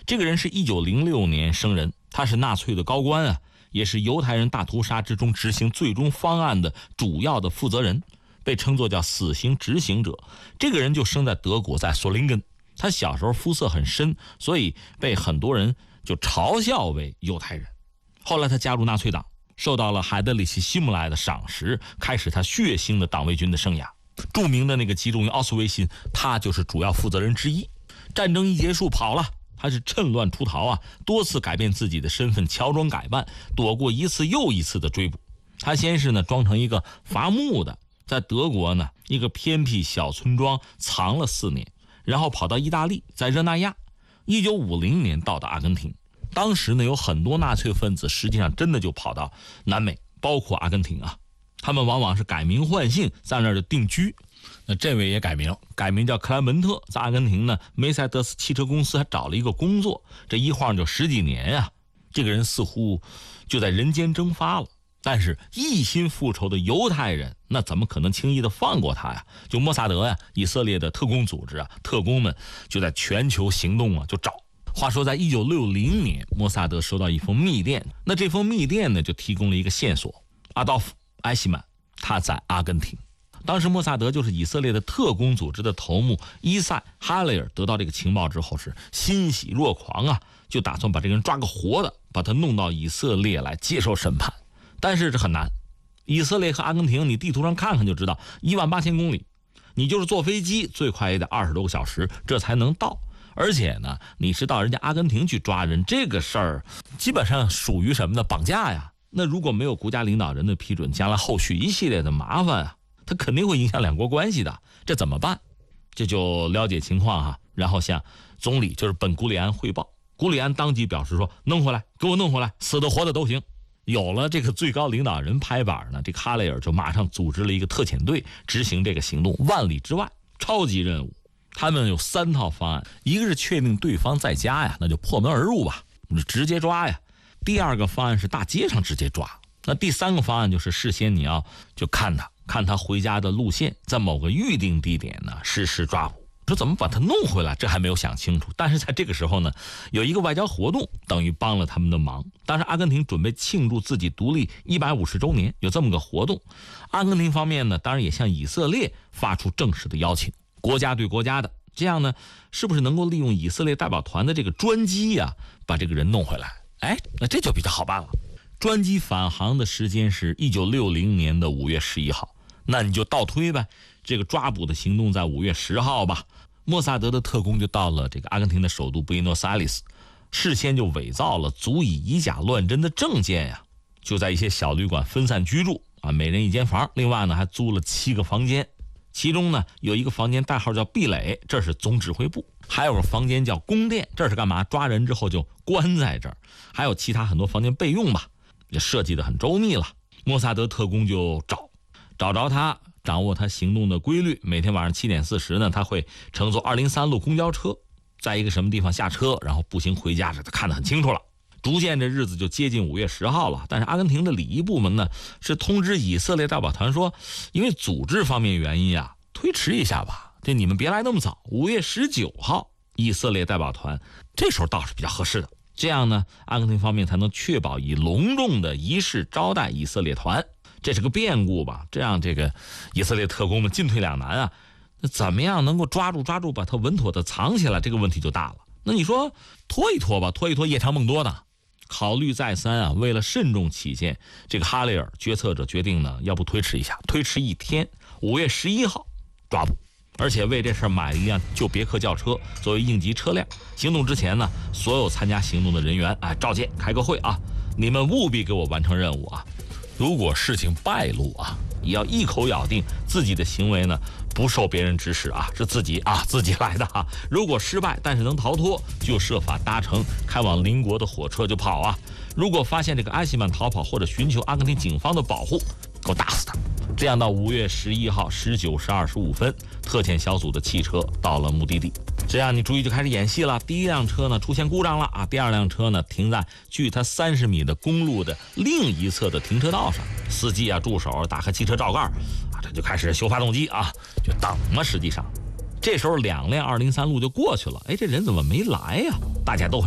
这个人是1906年生人，他是纳粹的高官啊，也是犹太人大屠杀之中执行最终方案的主要的负责人，被称作叫死刑执行者。这个人就生在德国，在索林根。他小时候肤色很深，所以被很多人就嘲笑为犹太人。后来他加入纳粹党，受到了海德里希·希姆莱的赏识，开始他血腥的党卫军的生涯。著名的那个集中营奥斯维辛，他就是主要负责人之一。战争一结束跑了，他是趁乱出逃啊，多次改变自己的身份，乔装改扮，躲过一次又一次的追捕。他先是呢装成一个伐木的，在德国呢一个偏僻小村庄藏了4年，然后跑到意大利，在热那亚。1950年到达阿根廷。当时呢有很多纳粹分子实际上真的就跑到南美，包括阿根廷啊。他们往往是改名换姓，在那儿就定居。那这位也改名叫克莱门特，在阿根廷呢梅赛德斯汽车公司还找了一个工作，这一晃就10几年啊。这个人似乎就在人间蒸发了。但是一心复仇的犹太人那怎么可能轻易的放过他呀？就莫萨德呀，以色列的特工组织啊，特工们就在全球行动啊，就找。话说在1960年，莫萨德收到一封密电，那这封密电呢就提供了一个线索，阿道夫·埃希曼他在阿根廷。当时莫萨德就是以色列的特工组织的头目伊塞·哈雷尔，得到这个情报之后是欣喜若狂啊，就打算把这个人抓个活的，把他弄到以色列来接受审判。但是这很难，以色列和阿根廷你地图上看看就知道，18000公里，你就是坐飞机最快也得20多个小时这才能到。而且呢你是到人家阿根廷去抓人，这个事儿基本上属于什么呢？绑架呀。那如果没有国家领导人的批准，将来后续一系列的麻烦啊，它肯定会影响两国关系的。这怎么办？这就了解情况哈，然后向总理就是本古里安汇报。古里安当即表示说，弄回来，给我弄回来，死的活的都行。有了这个最高领导人拍板呢，这哈雷尔就马上组织了一个特遣队执行这个行动，万里之外超级任务。他们有3套方案，一个是确定对方在家呀，那就破门而入吧，直接抓呀。第2个方案是大街上直接抓。那第3个方案就是事先你要就看他回家的路线，在某个预定地点呢实施抓捕。说怎么把他弄回来，这还没有想清楚。但是在这个时候呢，有一个外交活动等于帮了他们的忙。当时阿根廷准备庆祝自己独立150周年，有这么个活动。阿根廷方面呢，当然也向以色列发出正式的邀请，国家对国家的。这样呢，是不是能够利用以色列代表团的这个专机呀，把这个人弄回来？哎，那这就比较好办了。专机返航的时间是1960年的5月11号，那你就倒推呗，这个抓捕的行动在5月10号吧。莫萨德的特工就到了这个阿根廷的首都布宜诺斯艾利斯，事先就伪造了足以以假乱真的证件呀，就在一些小旅馆分散居住啊，每人1间房。另外呢，还租了7个房间，其中呢有一个房间代号叫壁垒，这是总指挥部；还有个房间叫宫殿，这是干嘛？抓人之后就关在这儿。还有其他很多房间备用吧，也设计得很周密了。莫萨德特工就找着他，掌握他行动的规律。每天晚上7点40呢，他会乘坐203路公交车，在一个什么地方下车，然后步行回家，这他看得很清楚了。逐渐这日子就接近5月10号了，但是阿根廷的礼仪部门呢是通知以色列代表团说，因为组织方面原因啊，推迟一下吧，这你们别来那么早，5月19号以色列代表团这时候倒是比较合适的。这样呢，阿根廷方面才能确保以隆重的仪式招待以色列团。这是个变故吧，这样这个以色列特工们进退两难啊。那怎么样能够抓住把它稳妥的藏起来，这个问题就大了。那你说拖一拖吧，拖一拖夜长梦多的。考虑再三啊，为了慎重起见，这个哈雷尔决策者决定呢，要不推迟一下，推迟1天，5月11号抓捕。而且为这事买了一辆旧别克轿车作为应急车辆。行动之前呢，所有参加行动的人员召见开个会啊，你们务必给我完成任务啊。如果事情败露啊，也要一口咬定自己的行为呢不受别人指使啊，是自己来的啊。如果失败但是能逃脱，就设法搭乘开往邻国的火车就跑啊。如果发现这个埃希曼逃跑或者寻求阿根廷警方的保护，给我打死他。这样到5月11号19时25分，特遣小组的汽车到了目的地。这样你注意就开始演戏了。第一辆车呢出现故障了啊，第二辆车呢停在距它30米的公路的另一侧的停车道上。司机助手打开汽车罩盖这就开始修发动机就等嘛。实际上这时候2辆203路就过去了，这人怎么没来呀？大家都很